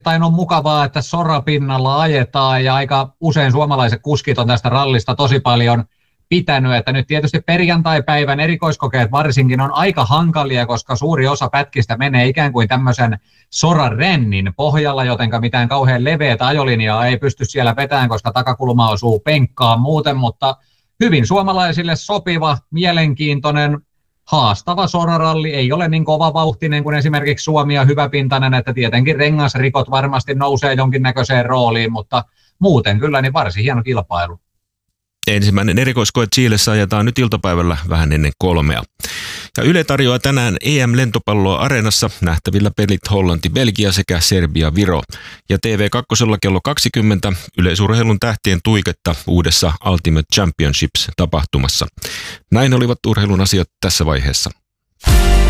osittain on mukavaa, että sorapinnalla ajetaan ja aika usein suomalaiset kuskit on tästä rallista tosi paljon pitänyt, että nyt tietysti perjantai-päivän erikoiskokeet varsinkin on aika hankalia, koska suuri osa pätkistä menee ikään kuin tämmöisen sorarennin pohjalla, jotenka mitään kauhean leveätä ajolinjaa ei pysty siellä vetämään, koska takakulma osuu penkkaan muuten, mutta hyvin suomalaisille sopiva, mielenkiintoinen, haastava soraralli, ei ole niin kovavauhtinen kuin esimerkiksi Suomi ja hyväpintainen, että tietenkin rengasrikot varmasti nousee jonkinnäköiseen rooliin, mutta muuten kyllä niin varsin hieno kilpailu. Ensimmäinen erikoiskoe Chilessä ajetaan nyt iltapäivällä vähän ennen 3. Ja Yle tarjoaa tänään EM-lentopalloa Areenassa, nähtävillä pelit Hollanti-Belgia sekä Serbia-Viro. Ja TV2 kello 20 yleisurheilun tähtien tuiketta uudessa Ultimate Championships-tapahtumassa. Näin olivat urheilun asiat tässä vaiheessa.